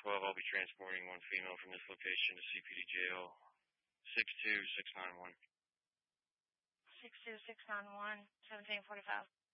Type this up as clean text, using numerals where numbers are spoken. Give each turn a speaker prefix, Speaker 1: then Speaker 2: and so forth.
Speaker 1: 12, I'll be transporting one female from this location to CPD jail 62691.
Speaker 2: 62691, 1745.